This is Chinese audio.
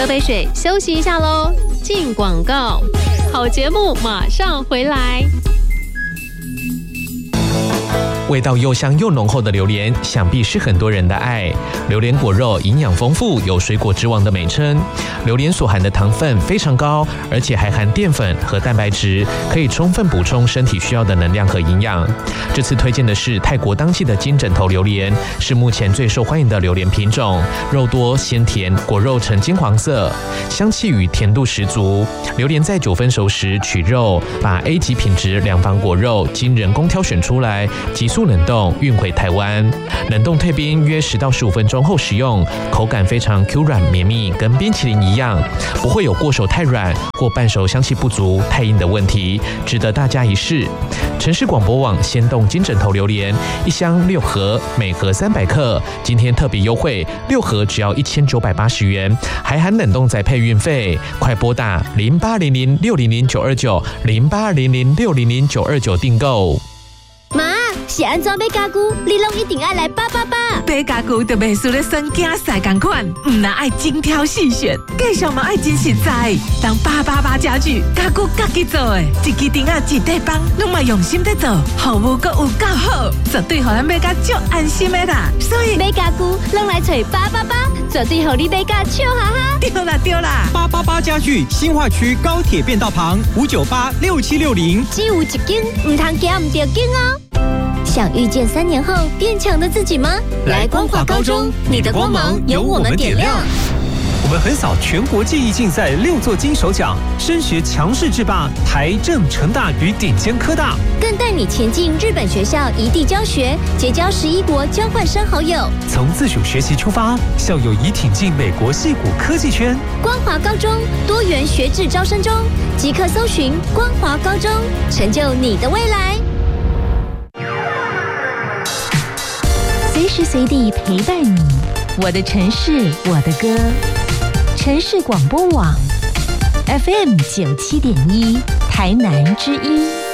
喝杯水，休息一下喽。进广告，好节目马上回来。 味道又香又浓厚的榴莲，想必是很多人的爱。榴莲果肉营养丰富，有水果之王的美称。榴莲所含的糖分非常高，而且还含淀粉和蛋白质，可以充分补充身体需要的能量和营养。这次推荐的是泰国当季的金枕头榴莲，是目前最受欢迎的榴莲品种，肉多鲜甜，果肉呈金黄色，香气与甜度十足。榴莲在9分熟时取肉，把 A 级品质两房果肉经人工挑选出来，急速冷冻运回台湾，冷冻退冰约10到15分钟后食用，口感非常 Q 软绵密，跟冰淇淋一样，不会有过熟太软或半熟香气不足、太硬的问题，值得大家一试。城市广播网鲜冻金枕头榴莲，1箱6盒，每盒300克，今天特别优惠，6盒只要1980元，还含冷冻宅配运费。快拨打08006009290800600929订购。 妈，是安怎买家具，你拢一定要来888。 买家具就袂输咧选囝婿同款，唔但爱精挑细选，价上嘛爱真实在。当888家具，家具家己做的，一支顶啊一块板，拢嘛用心在做，服务阁有够好，绝对互咱买甲足安心的啦。所以买家具拢来找888，绝对互你买甲笑哈哈。 对啦对啦 ，888家具新化区高铁便道旁5986760， 只有一间，唔通惊唔着间哦。想遇见3年后变强的自己吗？来光华高中，你的光芒由我们点亮。 我们横扫全国技艺竞赛6座金手奖，升学强势制霸台政成大与顶尖科大， 更带你前进日本学校移地教学，结交11国交换生好友。 从自主学习出发，校友已挺进美国矽谷科技圈。 光华高中多元学制招生中，即刻搜寻光华高中，成就你的未来。 随时随地陪伴你，我的城市，我的歌。城市广播网 FM 97.1，台南之音。